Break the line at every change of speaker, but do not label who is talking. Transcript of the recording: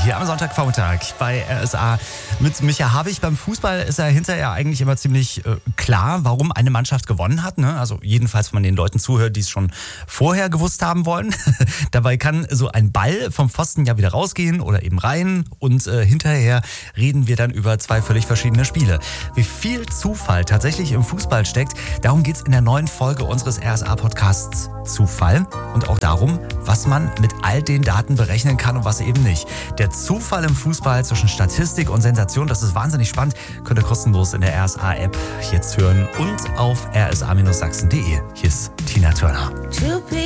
hier am Sonntagvormittag bei RSA mit Micha Habich. Beim Fußball ist ja hinterher eigentlich immer ziemlich klar, warum eine Mannschaft gewonnen hat. Ne? Also jedenfalls, wenn man den Leuten zuhört, die es schon vorher gewusst haben wollen. Dabei kann so ein Ball vom Pfosten ja wieder rausgehen oder eben rein. Und hinterher reden wir dann über zwei völlig verschiedene Spiele. Wie viel Zufall tatsächlich im Fußball steckt, darum geht es in der neuen Folge unseres RSA-Podcasts Zufall. Und auch darum, was man mit all den Daten berechnen kann und was eben nicht. Der Zufall im Fußball zwischen Statistik und Sensation, das ist wahnsinnig spannend. Könnt ihr kostenlos in der RSA-App jetzt hören und auf rsa-sachsen.de. Hier ist Tina Turner.